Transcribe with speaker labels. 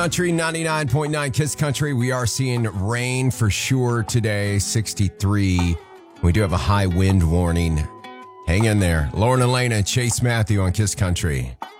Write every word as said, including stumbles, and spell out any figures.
Speaker 1: Country ninety-nine point nine Kiss Country. We are seeing rain for sure today, sixty-three. We do have a high wind warning. Hang in there. Lauren Elena and Chase Matthew on Kiss Country.